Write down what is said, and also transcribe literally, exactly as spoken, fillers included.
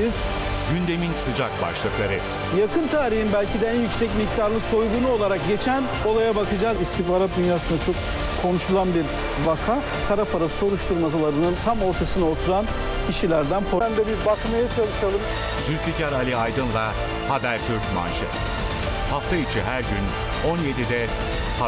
birlikteyiz. Gündemin sıcak başlıkları. Yakın tarihin belki de en yüksek miktarlı soygunu olarak geçen olaya bakacağız. İstihbarat dünyasında çok konuşulan bir vaka. Kara para soruşturmalarının tam ortasına oturan kişilerden. Ben de bir bakmaya çalışalım. Zülfikar Ali Aydın'la Habertürk Manşet. Hafta içi her gün on yedide